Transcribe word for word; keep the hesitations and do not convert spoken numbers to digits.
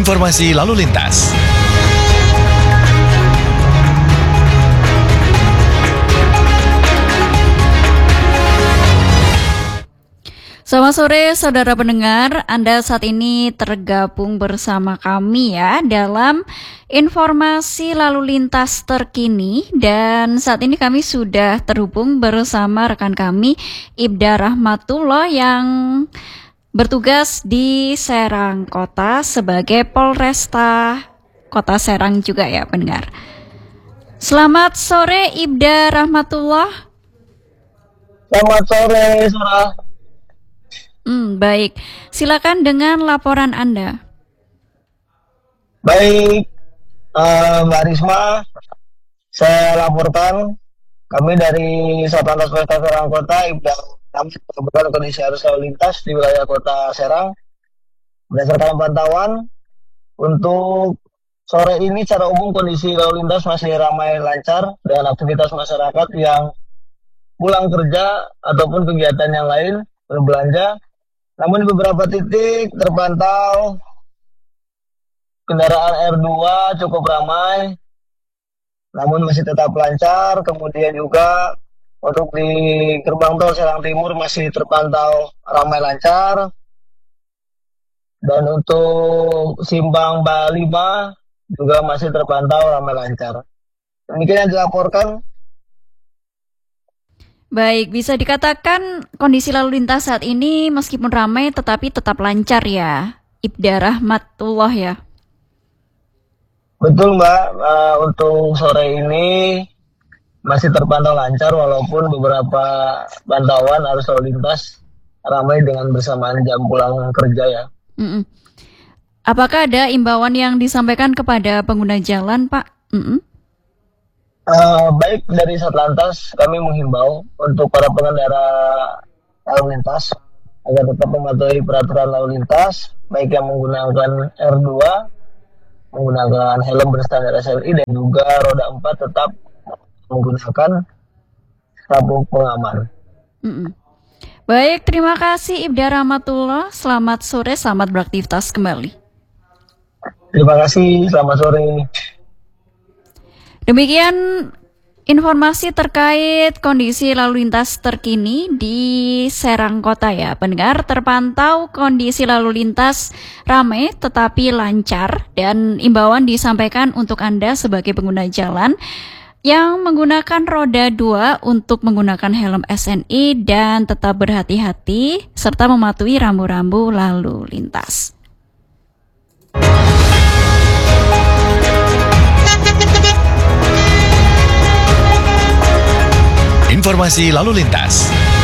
Informasi lalu lintas. Selamat sore saudara pendengar, Anda saat ini tergabung bersama kami ya dalam informasi lalu lintas terkini, dan saat ini kami sudah terhubung bersama rekan kami Ibda Rahmatullah yang bertugas di Serang Kota sebagai Polresta Kota Serang juga ya pendengar. Selamat sore Ibda Rahmatullah. Selamat sore Surah. Hmm, baik, silakan dengan laporan Anda. Baik, uh, Mbak Risma, saya laporkan kami dari Satlantas Polresta Serang Kota, Ibda kami kebetulan kondisi arus lalu lintas di wilayah Kota Serang. Berdasarkan pantauan, untuk sore ini secara umum kondisi lalu lintas masih ramai lancar dengan aktivitas masyarakat yang pulang kerja ataupun kegiatan yang lain, berbelanja. Namun di beberapa titik terpantau kendaraan R dua cukup ramai, namun masih tetap lancar. Kemudian juga untuk di gerbang tol Serang Timur masih terpantau ramai lancar. Dan untuk Simpang Lima juga masih terpantau ramai lancar. Demikian yang dilaporkan. Baik, bisa dikatakan kondisi lalu lintas saat ini meskipun ramai tetapi tetap lancar ya, Ibda Rahmatullah ya. Betul Mbak, uh, untuk sore ini masih terpantau lancar walaupun beberapa pantauan arus lalu lintas ramai dengan bersamaan jam pulang kerja ya. Mm-mm. Apakah ada imbauan yang disampaikan kepada pengguna jalan, Pak? Mm-mm. Uh, baik, dari Satlantas kami menghimbau untuk para pengendara lalu lintas agar tetap mematuhi peraturan lalu lintas, baik yang menggunakan R dua, menggunakan helm berstandar S L I, dan juga roda empat tetap menggunakan sabuk pengaman. Mm-mm. Baik, terima kasih Ibda Rahmatullah. Selamat sore, selamat beraktivitas kembali. Terima kasih, selamat sore. Demikian informasi terkait kondisi lalu lintas terkini di Serang Kota ya. Pendengar, terpantau kondisi lalu lintas ramai tetapi lancar, dan imbauan disampaikan untuk Anda sebagai pengguna jalan yang menggunakan roda dua untuk menggunakan helm S N I dan tetap berhati-hati serta mematuhi rambu-rambu lalu lintas. Informasi lalu lintas.